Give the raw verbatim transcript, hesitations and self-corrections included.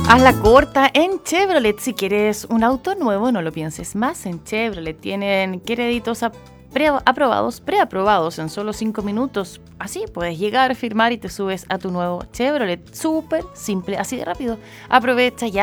Hazla corta en Chevrolet. Si quieres un auto nuevo, no lo pienses más. En Chevrolet tienen créditos a pre aprobados, preaprobados en solo cinco minutos. Así puedes llegar, firmar y te subes a tu nuevo Chevrolet. Súper simple, así de rápido. Aprovecha ya